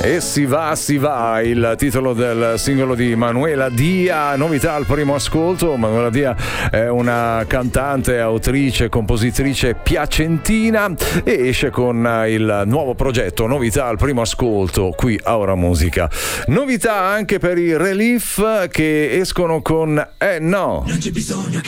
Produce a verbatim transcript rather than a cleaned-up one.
E si va, si va, il titolo del singolo di Manuela Dia, novità al primo ascolto. Manuela Dia è una cantante, autrice, compositrice piacentina e esce con il nuovo progetto, novità al primo ascolto qui a Ora Musica. Novità anche per i Relief che escono con Eh no. Non c'è bisogno